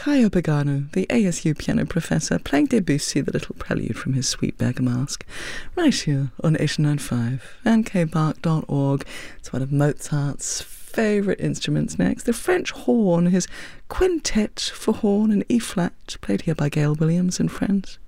Caio Pagano, the ASU piano professor, playing Debussy, the little prelude from his Sweet Beggar Masque, right here on 89.5 and kbark.org. It's one of Mozart's favourite instruments next, the French horn, his quintet for horn and E-flat, played here by Gail Williams and friends.